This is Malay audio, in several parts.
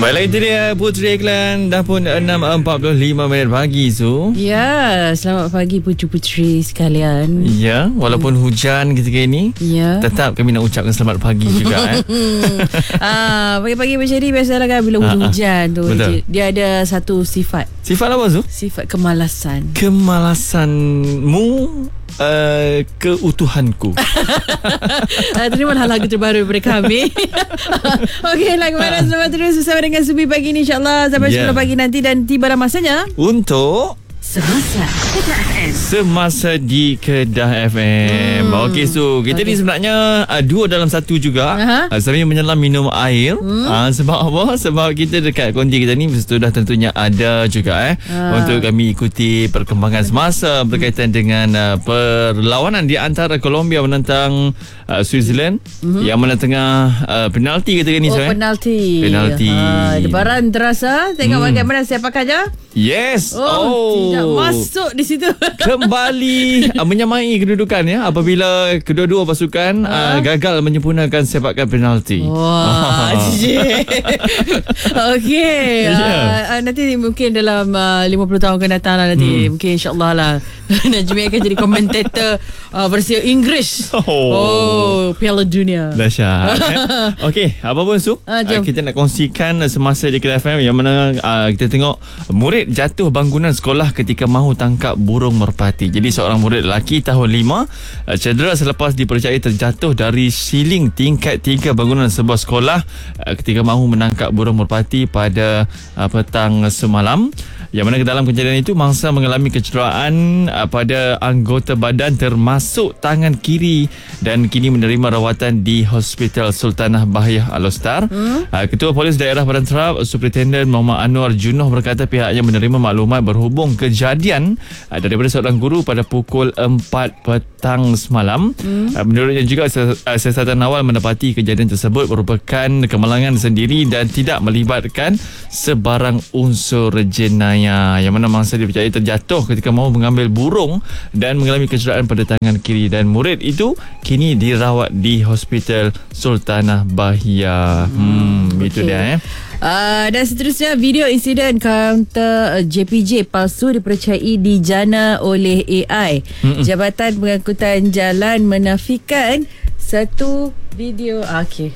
Baiklah, itu dia Puteri Iklan. Dah pun 6.45 minit pagi, Su. Ya, selamat pagi puteri-puteri sekalian. Ya, walaupun hujan ketika ini, ya, tetap kami nak ucapkan selamat pagi juga. Pagi-pagi macam ni biasalah kan, bila hujan tu dia ada satu sifat. Sifat apa, Su? Sifat kemalasan. Kemalasanmu keutuhanku. Terimalah lagu terbaru daripada kami. Okey, lagu mana selamat terus bersama dengan Subi pagi ni, insyaAllah sampai 10 pagi nanti. Dan tibalah masanya untuk Semasa Kedah FM. Semasa di Kedah FM. Okey, so kita ni sebenarnya dua dalam satu juga. Sambil menyelam minum air. Sebab apa? Sebab kita dekat konti kita ni sudah tentunya ada juga untuk kami ikuti perkembangan semasa berkaitan dengan perlawanan di antara Colombia menentang Switzerland yang mana tengah penalti ketika ni. Penalti. Debaran terasa. Tengok bagaimana sepakannya. Yes. Tidak masuk di situ. Kembali menyamai kedudukan ya apabila kedua-dua pasukan gagal menyempurnakan sepakan penalti. Wah. Okey. Nanti mungkin dalam 50 tahun akan datang lah nanti. Mungkin insyaAllah lah Najmi akan jadi komentator versi Inggeris. Piala Dunia. Dahsyat. Okey, apa pun Su, kita nak kongsikan semasa di Kedah FM yang mana kita tengok murid jatuh bangunan sekolah ketika mahu tangkap burung merpati. Jadi seorang murid lelaki tahun 5 cedera selepas dipercayai terjatuh dari siling tingkat 3 bangunan sebuah sekolah ketika mahu menangkap burung merpati pada petang semalam. Yang mana dalam kejadian itu mangsa mengalami kecederaan pada anggota badan termasuk tangan kiri dan kini menerima rawatan di Hospital Sultanah Bahiyah Alostar. Ketua Polis Daerah Padang Terap, Superintendent Muhammad Anwar Junoh berkata pihaknya menerima maklumat berhubung kejadian daripada seorang guru pada pukul 4 petang semalam. Menurutnya juga siasatan awal mendapati kejadian tersebut merupakan kemalangan sendiri dan tidak melibatkan sebarang unsur jenayah. Yang mana mangsa dipercayai terjatuh ketika mahu mengambil burung dan mengalami kecederaan pada tangan kiri, dan murid itu kini dirawat di Hospital Sultanah Bahiyah. Itu dia dan seterusnya, video insiden kaunter JPJ palsu dipercayai dijana oleh AI. Jabatan Pengangkutan Jalan menafikan satu video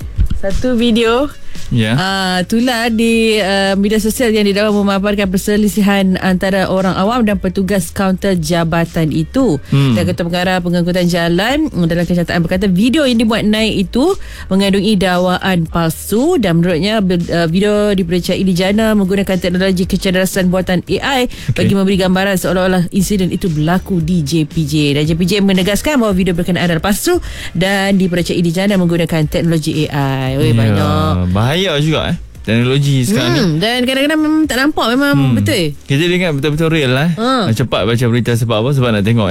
tular di media sosial yang didakwa memaparkan perselisihan antara orang awam dan petugas kaunter jabatan itu. Dan Ketua Pengarah Pengangkutan Jalan dalam kenyataan berkata video yang dibuat naik itu mengandungi dakwaan palsu dan menurutnya video dipercayai dijana menggunakan teknologi kecerdasan buatan AI bagi memberi gambaran seolah-olah insiden itu berlaku di JPJ. Dan JPJ menegaskan bahawa video berkenaan adalah palsu dan dipercayai dijana menggunakan teknologi AI. Banyak bahaya juga teknologi sekarang ni. Dan kadang-kadang memang tak nampak, memang betul. Kita ingat betul-betul real cepat baca berita sebab apa? Sebab nak tengok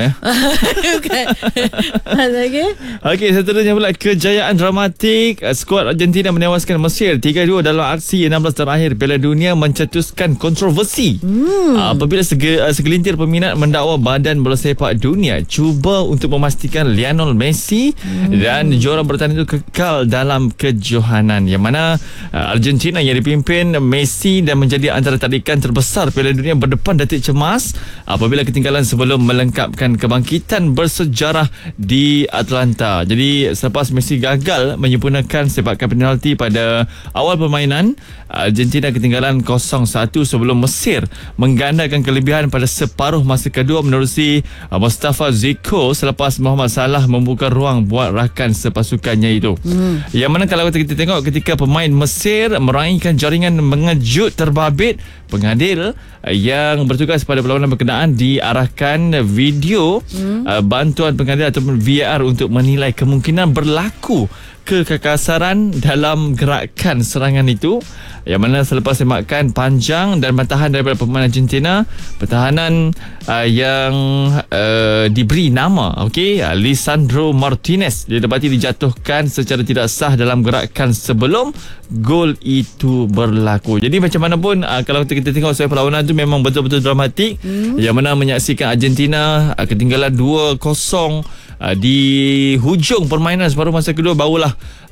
Okey, seterusnya pula kejayaan dramatik. Skuad Argentina menewaskan Mesir 3-2 dalam aksi 16 terakhir Piala Dunia mencetuskan kontroversi apabila segelintir peminat mendakwa Badan Bola Sepak Dunia cuba untuk memastikan Lionel Messi dan juara bertahan itu kekal dalam kejohanan. Yang mana Argentina yang dipimpin Messi dan menjadi antara tarikan terbesar Piala Dunia berdepan detik cemas apabila ketinggalan sebelum melengkapkan kebangkitan bersejarah di Atlanta. Jadi selepas Messi gagal menyempurnakan sepakan penalti pada awal permainan, Argentina ketinggalan 0-1 sebelum Mesir menggandakan kelebihan pada separuh masa kedua menerusi Mustafa Ziko selepas Muhammad Salah membuka ruang buat rakan sepasukannya itu. Yang mana kalau kita tengok ketika pemain Mesir meraihkan jaringan mengejut terbabit, pengadil yang bertugas pada perlawanan berkenaan diarahkan video bantuan pengadil ataupun VAR untuk menilai kemungkinan berlaku kekekasaran dalam gerakan serangan itu. Yang mana selepas semakan panjang dan bantahan daripada pemain Argentina, pertahanan yang diberi nama Lisandro Martinez didapati dijatuhkan secara tidak sah dalam gerakan sebelum gol itu berlaku. Jadi macam mana pun kalau kita tengok soal perlawanan itu memang betul-betul dramatik. Yang mana menyaksikan Argentina ketinggalan 2-0 di hujung permainan separuh masa kedua barulah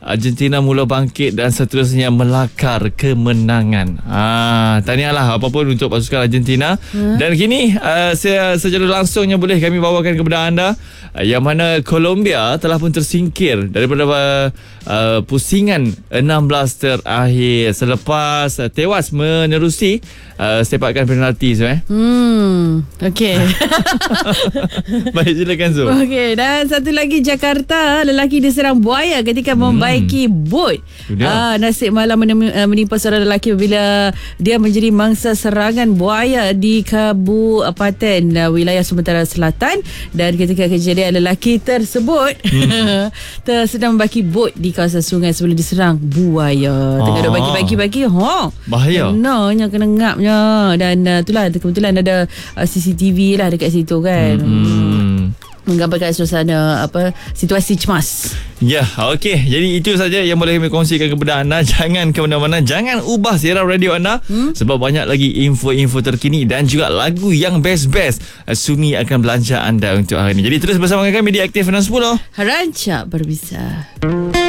Argentina mula bangkit dan seterusnya melakar kemenangan. Tahniahlah apapun untuk pasukan Argentina. Dan kini secara langsungnya boleh kami bawakan kepada anda yang mana Colombia telah pun tersingkir daripada pusingan 16 terakhir selepas tewas menerusi sepakan penalti. Okey. Baik, silakan Zul. Okey, dan satu lagi, Jakarta, lelaki diserang buaya ketika membaiki bot. Nasib malam menimpa seorang lelaki bila dia menjadi mangsa serangan buaya di Kabupaten wilayah Sumatera Selatan. Dan ketika kejadian, lelaki tersebut sedang membaiki bot di kawasan sungai sebelum diserang buaya. Tengah duk bagi-bagi. Bahaya. Kena ngapnya. Dan itulah kebetulan ada CCTV lah dekat situ kan. Menggambarkan suasana situasi cemas. Ya, okey. Jadi itu saja yang boleh kami kongsikan kepada anda. Jangan ke mana-mana, jangan ubah siaran radio anda sebab banyak lagi info-info terkini dan juga lagu yang best-best. Sumi akan belanja anda untuk hari ini. Jadi terus bersama kami di Aktif 610. Rancak berbisa.